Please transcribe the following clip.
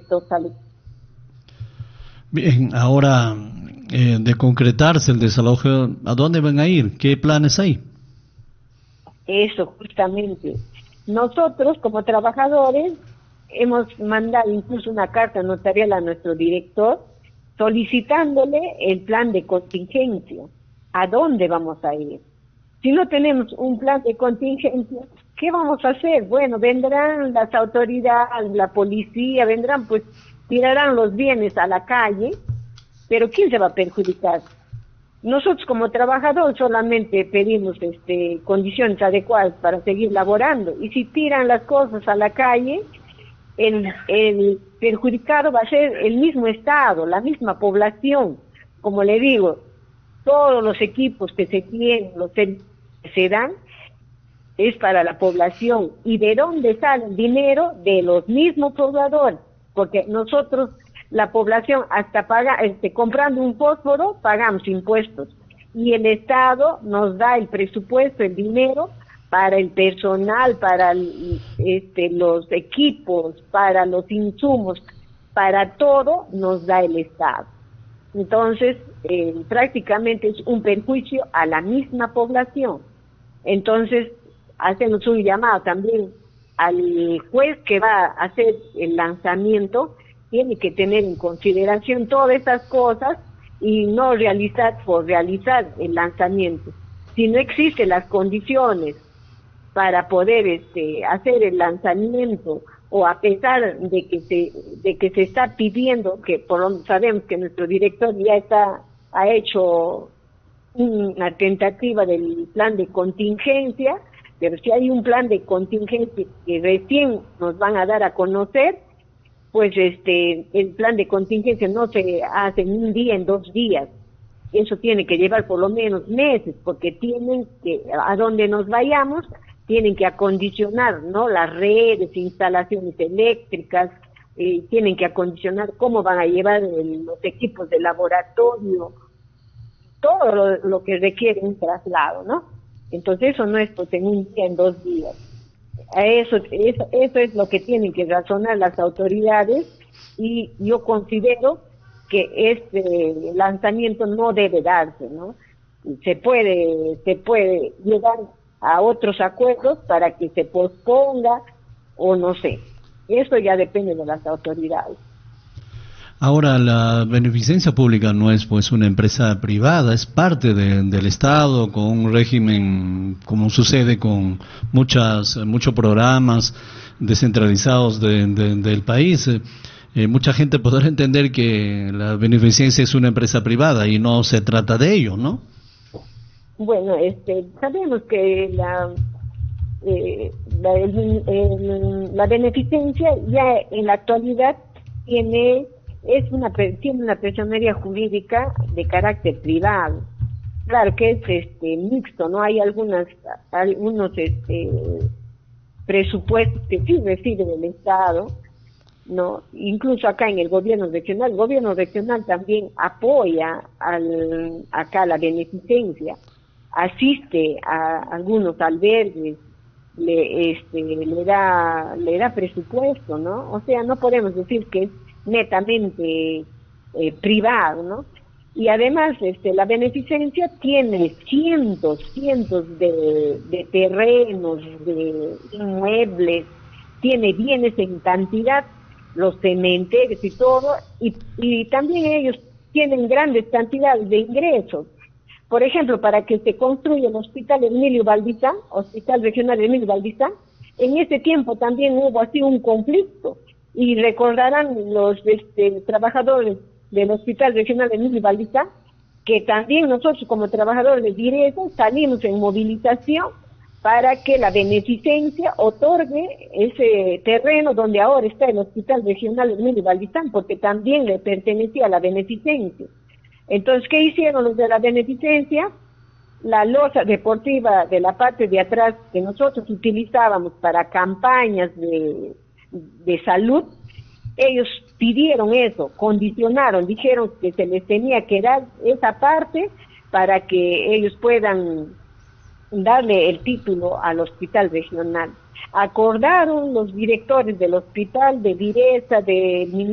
sector salud. Bien, ahora de concretarse el desalojo, ¿a dónde van a ir? ¿Qué planes hay? Eso, justamente. Nosotros, como trabajadores, hemos mandado incluso una carta notarial a nuestro director solicitándole el plan de contingencia. ¿A dónde vamos a ir? Si no tenemos un plan de contingencia, ¿qué vamos a hacer? Bueno, vendrán las autoridades, la policía, vendrán, pues tirarán los bienes a la calle, pero ¿quién se va a perjudicar? Nosotros como trabajadores solamente pedimos condiciones adecuadas para seguir laborando, y si tiran las cosas a la calle, el perjudicado va a ser el mismo Estado, la misma población. Como le digo, todos los equipos que se tienen, los servicios que se dan, es para la población. ¿Y de dónde sale el dinero? De los mismos pobladores, porque nosotros, la población, hasta paga, comprando un fósforo, pagamos impuestos, y el Estado nos da el presupuesto, el dinero, para el personal, para los equipos, para los insumos, para todo nos da el Estado. Entonces, prácticamente es un perjuicio a la misma población. Entonces, hacemos un llamado también al juez que va a hacer el lanzamiento, tiene que tener en consideración todas estas cosas y no realizar por realizar el lanzamiento. Si no existen las condiciones para poder hacer el lanzamiento, o a pesar de que se está pidiendo, que sabemos que nuestro director ya ha hecho una tentativa del plan de contingencia, pero si hay un plan de contingencia que recién nos van a dar a conocer, pues el plan de contingencia no se hace en un día, en 2 días. Eso tiene que llevar por lo menos meses, porque tienen que, a donde nos vayamos, tienen que acondicionar, ¿no?, las redes, instalaciones eléctricas, tienen que acondicionar cómo van a llevar los equipos de laboratorio, todo lo que requiere un traslado, ¿no? Entonces eso no es pues en un día, en 2 días. Eso es lo que tienen que razonar las autoridades, y yo considero que este lanzamiento no debe darse, ¿no? Se puede llegar a otros acuerdos para que se posponga, o no sé. Eso ya depende de las autoridades. Ahora, la beneficencia pública no es pues una empresa privada, es parte del Estado, con un régimen, como sucede con muchos programas descentralizados del país. Mucha gente podrá entender que la beneficencia es una empresa privada y no se trata de ello, ¿no? Bueno, sabemos que la beneficencia ya en la actualidad tiene una personería jurídica de carácter privado. Claro que es mixto, ¿no? Hay algunos presupuestos que sí reciben el Estado, ¿no? Incluso acá en el gobierno regional también apoya acá la beneficencia, asiste a algunos albergues, le da presupuesto, ¿no? O sea, no podemos decir que es netamente privado, ¿no? Y además la beneficencia tiene cientos de terrenos, de inmuebles, tiene bienes en cantidad, los cementerios y todo, y también ellos tienen grandes cantidades de ingresos. Por ejemplo, para que se construya el Hospital Emilio Valdizán, Hospital Regional Emilio Valdizán, en ese tiempo también hubo así un conflicto, y recordarán los trabajadores del Hospital Regional Emilio Valdizán, que también nosotros como trabajadores de Direza salimos en movilización para que la beneficencia otorgue ese terreno donde ahora está el Hospital Regional Emilio Valdizán, porque también le pertenecía a la beneficencia. Entonces, ¿qué hicieron los de la beneficencia? La losa deportiva de la parte de atrás que nosotros utilizábamos para campañas de salud, ellos pidieron eso, condicionaron, dijeron que se les tenía que dar esa parte para que ellos puedan darle el título al hospital regional. Acordaron los directores del hospital, de Direza, del